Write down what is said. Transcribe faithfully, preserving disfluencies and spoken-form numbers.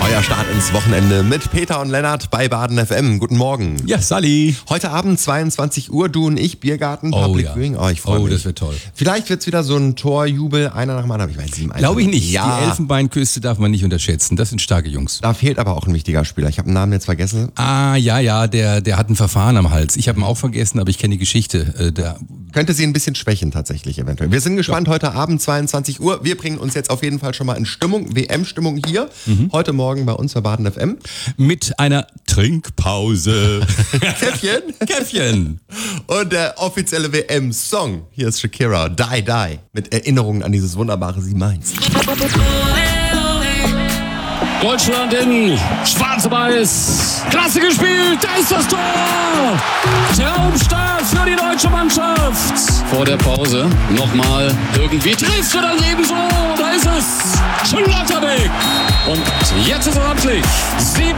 Neuer Start ins Wochenende mit Peter und Lennart bei Baden F M. Guten Morgen. Ja, Sally. Heute Abend zweiundzwanzig Uhr, du und ich, Biergarten, Oh, Public ja. Viewing. Oh, ich freue Oh, mich. das wird toll. Vielleicht wird es wieder so ein Torjubel, einer nach dem anderen. Ich weiß nicht, Glaube ich nicht. Ja. Die Elfenbeinküste darf man nicht unterschätzen. Das sind starke Jungs. Da fehlt aber auch ein wichtiger Spieler. Ich habe den Namen jetzt vergessen. Ah, ja, ja, der, der hat ein Verfahren am Hals. Ich habe ihn auch vergessen, aber ich kenne die Geschichte. Äh, der, Könnte sie ein bisschen schwächen tatsächlich eventuell. Wir sind gespannt, ja. Heute Abend zweiundzwanzig Uhr. Wir bringen uns jetzt auf jeden Fall schon mal in Stimmung, W M-Stimmung hier. Mhm. Heute Morgen bei uns bei Baden F M. Mit einer Trinkpause. Käffchen. Käffchen. Und der offizielle W M-Song. Hier ist Shakira, Die Die. Mit Erinnerungen an dieses wunderbare Sie meins. Deutschland in Schwarz-Weiß. Klasse gespielt, da ist das Tor. Traumstart für die deutsche Mannschaft. Vor der Pause nochmal irgendwie trifft er dann ebenso. Da ist es. Schlotterbeck. Und jetzt ist er amtlich. sieben